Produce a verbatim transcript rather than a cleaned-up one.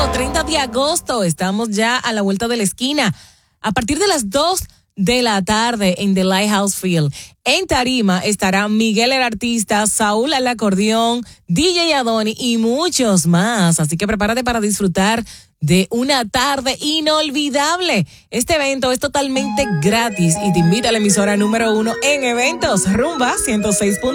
sábado treinta de agosto. Estamos ya a la vuelta de la esquina. A partir de las dos de la tarde en The Lighthouse Field. En tarima estará Miguel el artista, Saúl al acordeón, D J Adoni y muchos más. Así que prepárate para disfrutar de una tarde inolvidable. Este evento es totalmente gratis y te invita a la emisora número uno en eventos, Rumba ciento seis punto